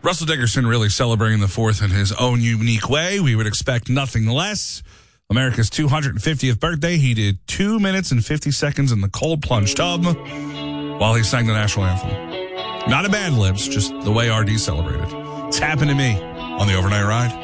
Russell Dickerson really celebrating the 4th in his own unique way. We would expect nothing less. America's 250th birthday, he did 2 minutes and 50 seconds in the cold plunge tub while he sang the national anthem. Not a bad libs, just the way RD celebrated. It's happened to me on the Overnight Ride.